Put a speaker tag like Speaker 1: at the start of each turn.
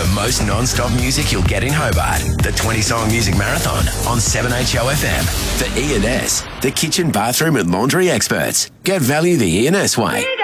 Speaker 1: The most non-stop music you'll get in Hobart. The 20-song music marathon on 7HOFM. The E&S, the kitchen, bathroom and laundry experts. Get value the E&S way.